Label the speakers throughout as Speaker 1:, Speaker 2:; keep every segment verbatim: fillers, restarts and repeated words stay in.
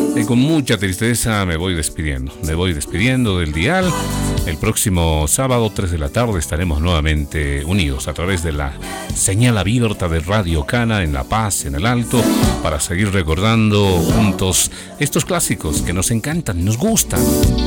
Speaker 1: Y con mucha tristeza me voy despidiendo. Me voy despidiendo del dial. El próximo sábado, tres de la tarde, estaremos nuevamente unidos a través de la señal abierta de Radio Cana en La Paz, en el Alto, para seguir recordando juntos estos clásicos que nos encantan, nos gustan.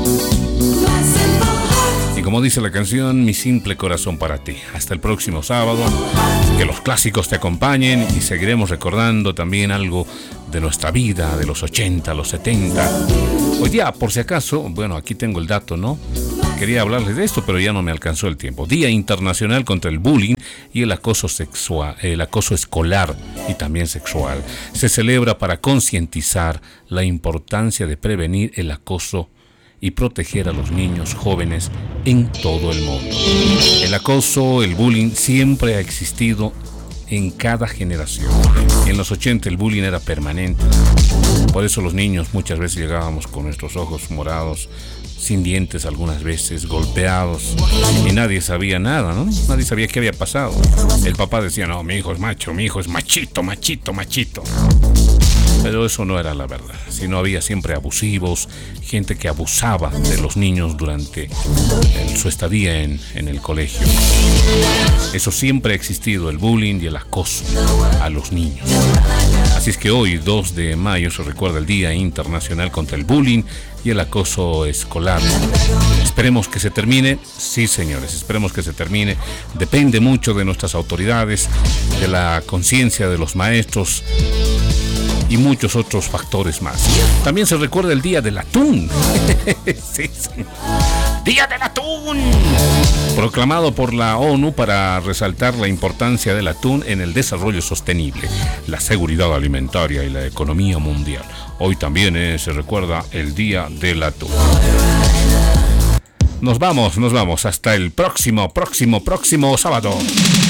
Speaker 1: Y como dice la canción, mi simple corazón para ti. Hasta el próximo sábado, que los clásicos te acompañen y seguiremos recordando también algo de nuestra vida, de los ochenta, los setenta. Hoy día, por si acaso, bueno, aquí tengo el dato, ¿no? Quería hablarles de esto, pero ya no me alcanzó el tiempo. Día Internacional contra el Bullying y el acoso sexual, el acoso escolar y también sexual. Se celebra para concientizar la importancia de prevenir el acoso y proteger a los niños jóvenes en todo el mundo. El acoso, el bullying, siempre ha existido en cada generación. En los ochenta el bullying era permanente. Por eso los niños muchas veces llegábamos con nuestros ojos morados, sin dientes algunas veces, golpeados, y nadie sabía nada, ¿no? Nadie sabía qué había pasado. El papá decía, no, mi hijo es macho, mi hijo es machito, machito, machito. Pero eso no era la verdad, sino había siempre abusivos, gente que abusaba de los niños durante el, su estadía en, en el colegio. Eso siempre ha existido, el bullying y el acoso a los niños. Así es que hoy, dos de mayo, se recuerda el Día Internacional contra el Bullying y el Acoso Escolar. Esperemos que se termine, sí señores, esperemos que se termine. Depende mucho de nuestras autoridades, de la conciencia de los maestros y muchos otros factores más. También se recuerda el Día del Atún. Sí, sí. Día del Atún, proclamado por la ONU para resaltar la importancia del atún en el desarrollo sostenible, la seguridad alimentaria y la economía mundial. Hoy también eh, se recuerda el Día del Atún. Nos vamos, nos vamos hasta el próximo, próximo, próximo sábado.